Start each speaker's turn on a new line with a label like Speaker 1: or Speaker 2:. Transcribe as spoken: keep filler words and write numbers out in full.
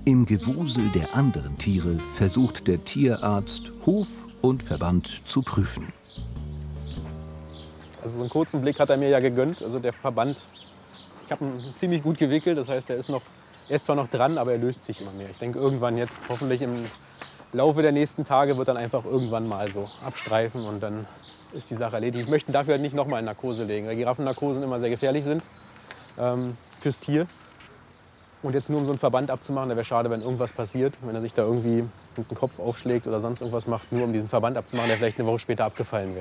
Speaker 1: Im Gewusel der anderen Tiere versucht der Tierarzt, Huf und Verband zu prüfen.
Speaker 2: Also so einen kurzen Blick hat er mir ja gegönnt. Also der Verband, ich habe ihn ziemlich gut gewickelt. Das heißt, er ist, noch, er ist zwar noch dran, aber er löst sich immer mehr. Ich denke, irgendwann jetzt, hoffentlich im Laufe der nächsten Tage, wird dann einfach irgendwann mal so abstreifen und dann ist die Sache erledigt. Ich möchte ihn dafür halt nicht noch mal in Narkose legen, weil Giraffennarkosen immer sehr gefährlich sind ähm, fürs Tier. Und jetzt nur um so einen Verband abzumachen, da wäre schade, wenn irgendwas passiert, wenn er sich da irgendwie mit dem Kopf aufschlägt oder sonst irgendwas macht, nur um diesen Verband abzumachen, der vielleicht eine Woche später abgefallen wäre.